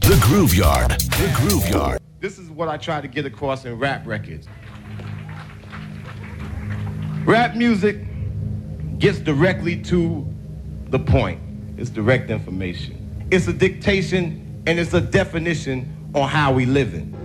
The Groove Yard. The Groove Yard. This is what I try to get across in rap records. Rap music gets directly to the point. It's direct information. It's a dictation and it's a definition on how we living.